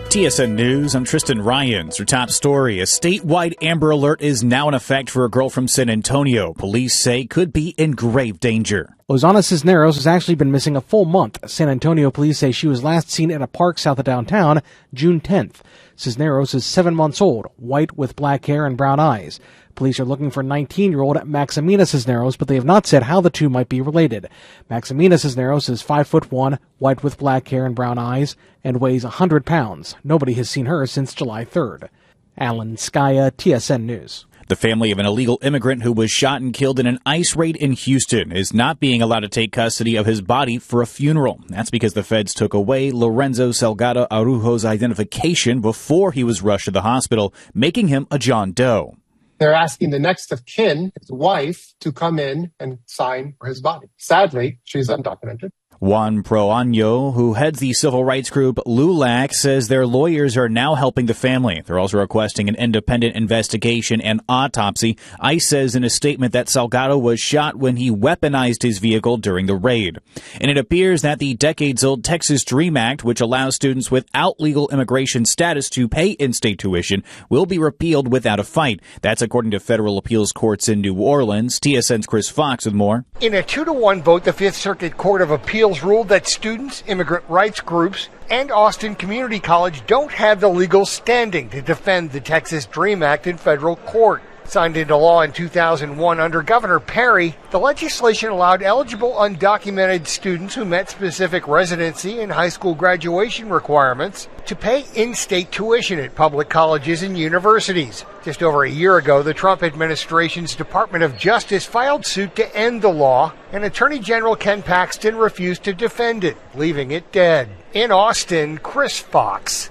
TSN News, I'm Tristan Ryans. Your top story, a statewide Amber Alert is now in effect for a girl from San Antonio. Police say could be in grave danger. Lozana Cisneros has actually been missing a full month. San Antonio police say she was last seen at a park south of downtown June 10th. Cisneros is 7 months old, white with black hair and brown eyes. Police are looking for 19-year-old Maximina Cisneros, but they have not said how the two might be related. Maximina Cisneros is 5'1", white with black hair and brown eyes, and weighs 100 pounds. Nobody has seen her since July 3rd. Alan Skaya, TSN News. The family of an illegal immigrant who was shot and killed in an ICE raid in Houston is not being allowed to take custody of his body for a funeral. That's because the feds took away Lorenzo Salgado Araujo's identification before he was rushed to the hospital, making him a John Doe. They're asking the next of kin, his wife, to come in and sign for his body. Sadly, she's undocumented. Juan Proaño, who heads the civil rights group LULAC, says their lawyers are now helping the family. They're also requesting an independent investigation and autopsy. ICE says in a statement that Salgado was shot when he weaponized his vehicle during the raid. And it appears that the decades-old Texas DREAM Act, which allows students without legal immigration status to pay in-state tuition, will be repealed without a fight. That's according to federal appeals courts in New Orleans. TSN's Chris Fox with more. In a 2-1 vote, the Fifth Circuit Court of Appeals ruled that students, immigrant rights groups, and Austin Community College don't have the legal standing to defend the Texas DREAM Act in federal court. Signed into law in 2001 under Governor Perry, the legislation allowed eligible undocumented students who met specific residency and high school graduation requirements to pay in-state tuition at public colleges and universities. Just over a year ago, the Trump administration's Department of Justice filed suit to end the law, and Attorney General Ken Paxton refused to defend it, leaving it dead. In Austin, Chris Fox,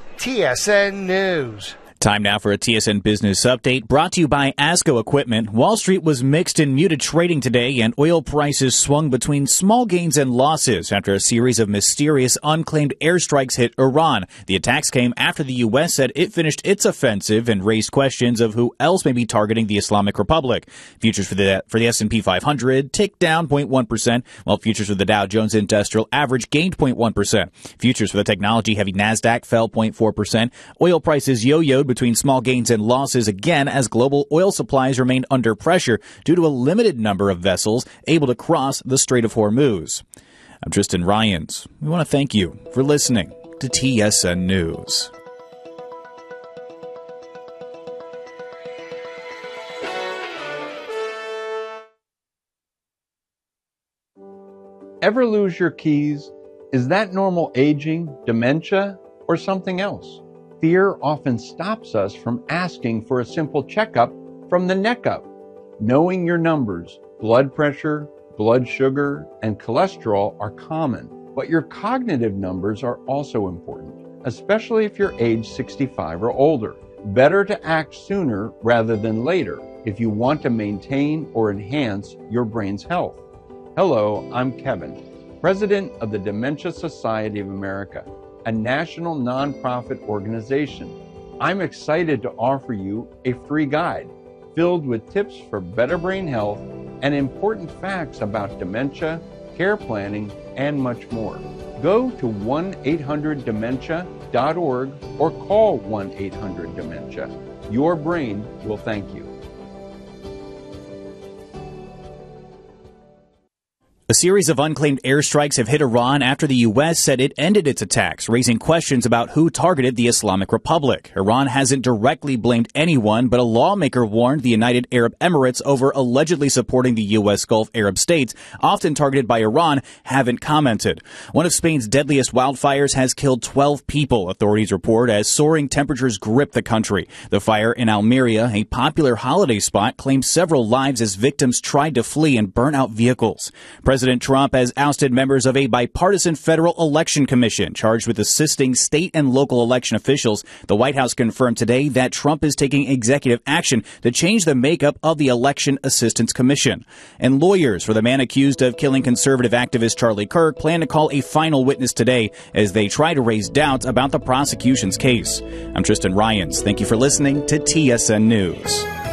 TSN News. Time now for a TSN Business Update brought to you by ASCO Equipment. Wall Street was mixed in muted trading today, and oil prices swung between small gains and losses after a series of mysterious unclaimed airstrikes hit Iran. The attacks came after the U.S. said it finished its offensive and raised questions of who else may be targeting the Islamic Republic. Futures for the S&P 500 ticked down 0.1%, while futures for the Dow Jones Industrial Average gained 0.1%. Futures for the technology-heavy NASDAQ fell 0.4%. Oil prices yo-yoed between small gains and losses again as global oil supplies remained under pressure due to a limited number of vessels able to cross the Strait of Hormuz. I'm Tristan Ryans. We want to thank you for listening to TSN News. Ever lose your keys? Is that normal aging, dementia, or something else? Fear often stops us from asking for a simple checkup from the neck up. Knowing your numbers, blood pressure, blood sugar, and cholesterol are common, but your cognitive numbers are also important, especially if you're age 65 or older. Better to act sooner rather than later if you want to maintain or enhance your brain's health. Hello, I'm Kevin, president of the Dementia Society of America, a national nonprofit organization. I'm excited to offer you a free guide filled with tips for better brain health and important facts about dementia, care planning, and much more. Go to 1-800-DEMENTIA.org or call 1-800-DEMENTIA. Your brain will thank you. A series of unclaimed airstrikes have hit Iran after the U.S. said it ended its attacks, raising questions about who targeted the Islamic Republic. Iran hasn't directly blamed anyone, but a lawmaker warned the United Arab Emirates over allegedly supporting the U.S. Gulf Arab states, often targeted by Iran, haven't commented. One of Spain's deadliest wildfires has killed 12 people, authorities report, as soaring temperatures grip the country. The fire in Almeria, a popular holiday spot, claimed several lives as victims tried to flee and burn out vehicles. President Trump has ousted members of a bipartisan federal election commission charged with assisting state and local election officials. The White House confirmed today that Trump is taking executive action to change the makeup of the Election Assistance Commission. And lawyers for the man accused of killing conservative activist Charlie Kirk plan to call a final witness today as they try to raise doubts about the prosecution's case. I'm Tristan Ryans. Thank you for listening to TSN News.